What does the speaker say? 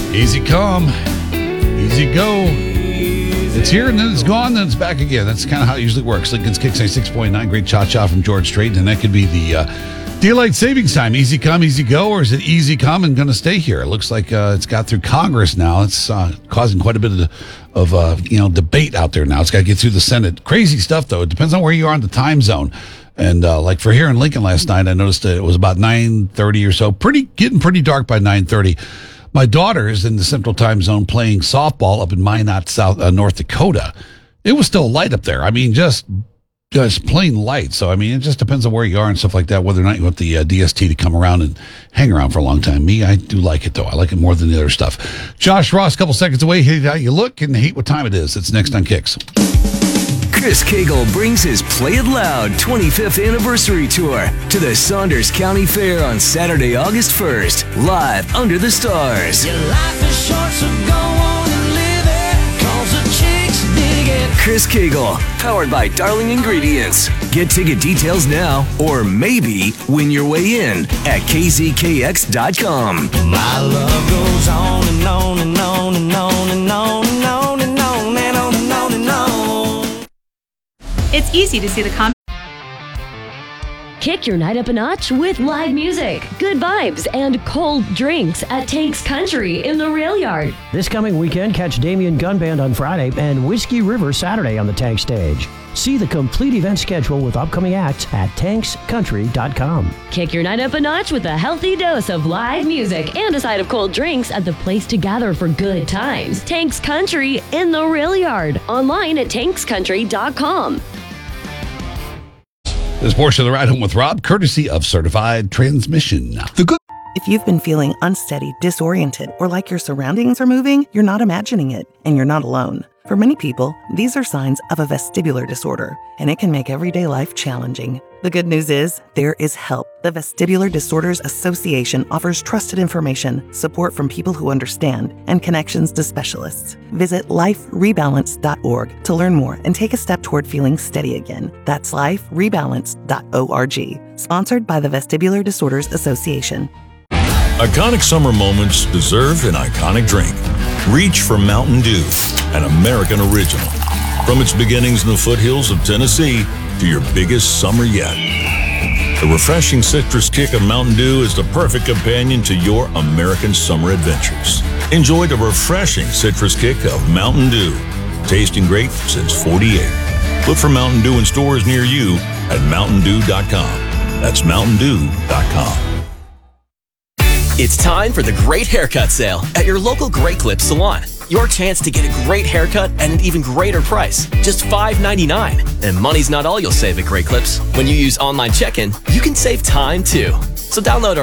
Easy come, easy go. It's here and then it's gone, then it's back again. That's kind of how it usually works. Lincoln's Kicks 96.9. Great cha-cha from George Strait. And that could be the daylight savings time. Easy come, easy go, or is it easy come and going to stay here? It looks like it's got through Congress now. It's causing quite a bit of debate out there now. It's got to get through the Senate. Crazy stuff, though. It depends on where you are in the time zone. And like for here in Lincoln last night, I noticed that it was about 9:30 or so. Getting pretty dark by 9:30. My daughter is in the Central Time Zone playing softball up in Minot, North Dakota. It was still light up there. I mean, just plain light. So, I mean, it just depends on where you are and stuff like that, whether or not you want the DST to come around and hang around for a long time. Me, I do like it, though. I like it more than the other stuff. Josh Ross, a couple seconds away. Hate how you look and hate what time it is. It's next on Kicks. Chris Cagle brings his Play It Loud 25th anniversary tour to the Saunders County Fair on Saturday, August 1st, live under the stars. Your life is short, so go on and live it, 'cause the chicks dig it. Chris Cagle, powered by Darling Ingredients. Get ticket details now, or maybe win your way in at kzkx.com. My love goes on and on and on and on and on and on and on and on and on and on. It's easy to see the Kick your night up a notch with live music, good vibes, and cold drinks at Tanks Country in the Rail Yard. This coming weekend, catch Damien Gun Band on Friday and Whiskey River Saturday on the Tank stage. See the complete event schedule with upcoming acts at tankscountry.com. Kick your night up a notch with a healthy dose of live music and a side of cold drinks at the place to gather for good times. Tanks Country in the Rail Yard. Online at tankscountry.com. This portion of the Ride Home with Rob, courtesy of Certified Transmission. If you've been feeling unsteady, disoriented, or like your surroundings are moving, you're not imagining it, and you're not alone. For many people, these are signs of a vestibular disorder, and it can make everyday life challenging. The good news is, there is help. The Vestibular Disorders Association offers trusted information, support from people who understand, and connections to specialists. Visit liferebalance.org to learn more and take a step toward feeling steady again. That's liferebalance.org. Sponsored by the Vestibular Disorders Association. Iconic summer moments deserve an iconic drink. Reach for Mountain Dew, an American original. From its beginnings in the foothills of Tennessee to your biggest summer yet. The refreshing citrus kick of Mountain Dew is the perfect companion to your American summer adventures. Enjoy the refreshing citrus kick of Mountain Dew. Tasting great since '48. Look for Mountain Dew in stores near you at mountaindew.com. That's mountaindew.com. It's time for the Great Haircut Sale at your local Great Clips salon. Your chance to get a great haircut at an even greater price, just $5.99. And money's not all you'll save at Great Clips. When you use online check-in, you can save time too. So download our